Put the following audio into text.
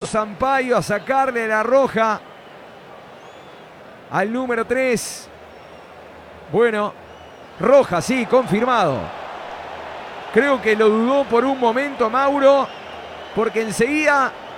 Sampaio a sacarle la roja al número 3. Bueno, roja, sí, confirmado. Creo que lo dudó por un momento Mauro, porque enseguida